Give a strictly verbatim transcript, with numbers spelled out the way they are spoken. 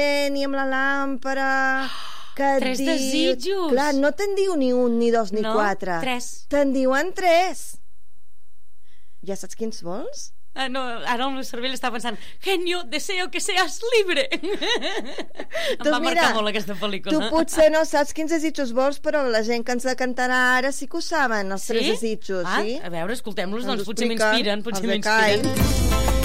ni amb la làmpara... Que tres diu... desitjos. Clar, no te'n diu ni un, ni dos, ni no, quatre. tres. Te'n diuen tres. Ja saps quins vols? Ah, no, ara el meu cervell està pensant genio, deseo que seas libre. Em doncs va mira, marcar molt aquesta pel·lícula. Tu potser no saps quins desitjos vols, però la gent que ens la cantarà ara sí que ho saben, els sí? tres desitjos. Ah, sí? A veure, escoltem-los, doncs Ens potser expliquen, m'inspiren, potser els de Kai. m'inspiren.